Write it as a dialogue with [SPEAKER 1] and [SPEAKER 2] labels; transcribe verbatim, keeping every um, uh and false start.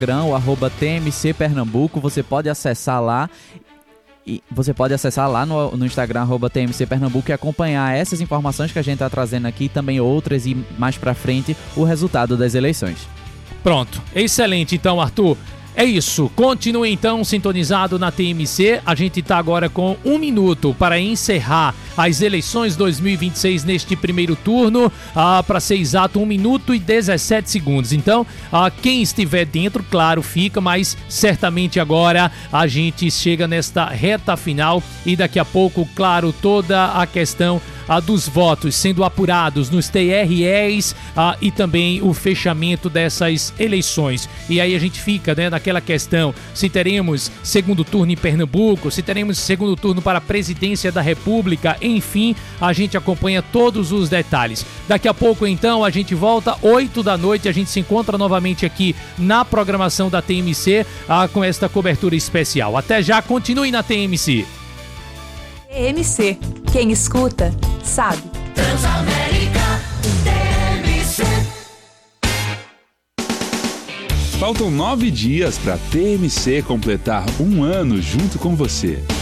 [SPEAKER 1] o arroba T M C Pernambuco, você pode acessar lá. E você pode acessar lá no, no Instagram, arroba T M C Pernambuco, e acompanhar essas informações que a gente está trazendo aqui, também outras, e mais pra frente o resultado das eleições.
[SPEAKER 2] Pronto, excelente então, Arthur. É isso, continue então sintonizado na T M C, a gente está agora com um minuto para encerrar as eleições dois mil e vinte e seis neste primeiro turno, ah, para ser exato, um minuto e dezessete segundos, então ah, quem estiver dentro, claro, fica, mas certamente agora a gente chega nesta reta final e daqui a pouco, claro, toda a questão ah, dos votos sendo apurados nos T R Es ah, e também o fechamento dessas eleições, e aí a gente fica, né, naquela questão, se teremos segundo turno em Pernambuco, se teremos segundo turno para a presidência da República, enfim, a gente acompanha todos os detalhes. Daqui a pouco, então, a gente volta, oito da noite, a gente se encontra novamente aqui na programação da T M C ah, com esta cobertura especial. Até já, continue na T M C.
[SPEAKER 3] T M C, quem escuta, sabe.
[SPEAKER 4] Transamérica, T M C.
[SPEAKER 5] Faltam nove dias para a T M C completar um ano junto com você.